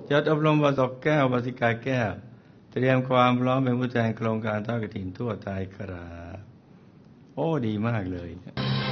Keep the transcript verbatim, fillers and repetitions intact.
จัดอบรมประสบแก้วบสิกาแก้วเตรียมความพร้อมเป็นผู้แทนโครงการทอดกฐินทั่วไทยครับโอ้ดีมากเลย